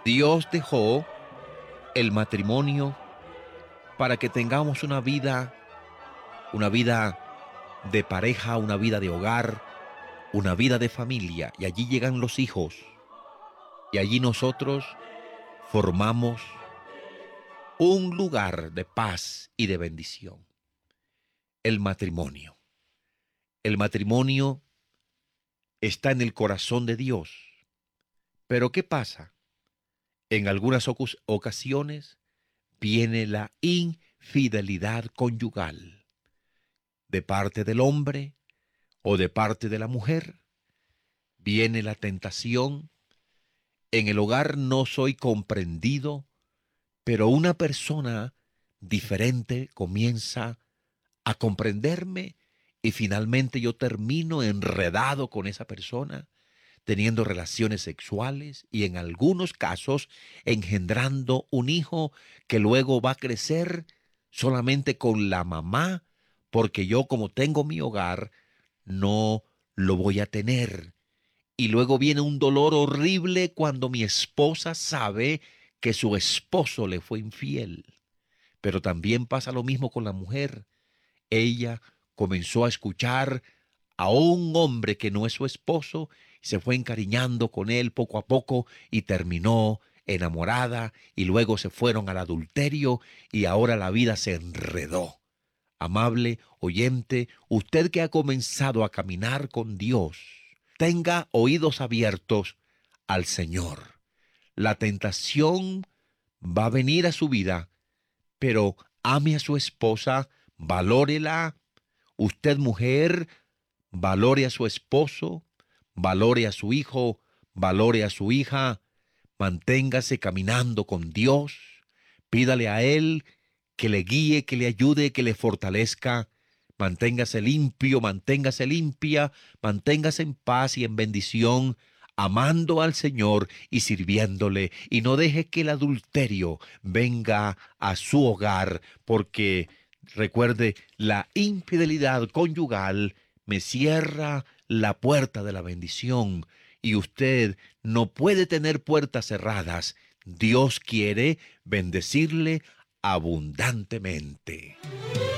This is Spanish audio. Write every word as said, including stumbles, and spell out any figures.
Dios dejó el matrimonio para que tengamos una vida, una vida de pareja, una vida de hogar, una vida de familia. Y allí llegan los hijos. Y allí nosotros formamos un lugar de paz y de bendición. El matrimonio. El matrimonio está en el corazón de Dios. Pero ¿qué pasa? En algunas ocasiones viene la infidelidad conyugal de parte del hombre o de parte de la mujer. Viene la tentación. En el hogar no soy comprendido, pero una persona diferente comienza a comprenderme y finalmente yo termino enredado con esa persona, teniendo relaciones sexuales y en algunos casos engendrando un hijo que luego va a crecer solamente con la mamá, porque yo como tengo mi hogar, no lo voy a tener. Y luego viene un dolor horrible cuando mi esposa sabe que su esposo le fue infiel. Pero también pasa lo mismo con la mujer. Ella comenzó a escuchar a un hombre que no es su esposo, y se fue encariñando con él poco a poco y terminó enamorada y luego se fueron al adulterio y ahora la vida se enredó. Amable oyente, usted que ha comenzado a caminar con Dios, tenga oídos abiertos al Señor. La tentación va a venir a su vida, pero ame a su esposa, valórela. Usted, mujer, valore a su esposo, valore a su hijo, valore a su hija, manténgase caminando con Dios, pídale a Él que le guíe, que le ayude, que le fortalezca, manténgase limpio, manténgase limpia, manténgase en paz y en bendición, amando al Señor y sirviéndole, y no deje que el adulterio venga a su hogar, porque recuerde, la infidelidad conyugal me cierra la puerta de la bendición y usted no puede tener puertas cerradas. Dios quiere bendecirle abundantemente.